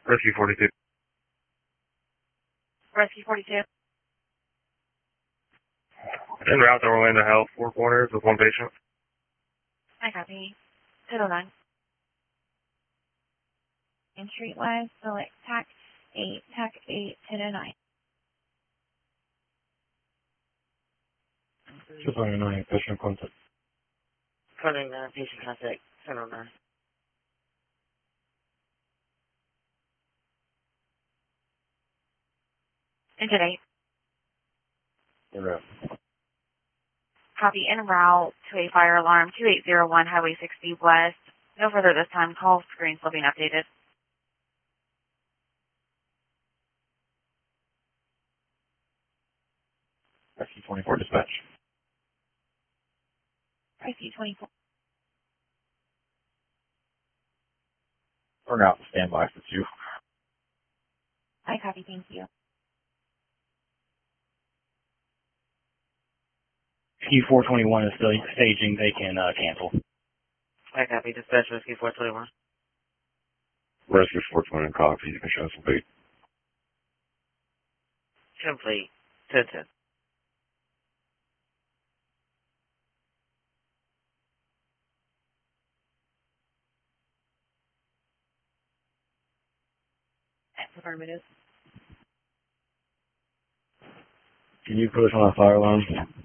Rescue 42. Rescue 42. En route to Orlando Health, Four Corners with one patient. I copy. 209. And Streetwise, select TAC 8, TAC 8, 1009. 209, patient contact. 209, patient contact, 1009. And today, You're up. copy en route to a fire alarm 2801 Highway 60 West. No further this time. Call screen still being updated. Rescue 24 dispatch. Rescue 24. We're out to standby for 2. I copy. Thank you. Q421 is still staging. They can cancel. I copy. Dispatch Rescue 421. Rescue 420 copy. You can show some beat. Complete. 1010. Affirmative. Can you push on a fire alarm?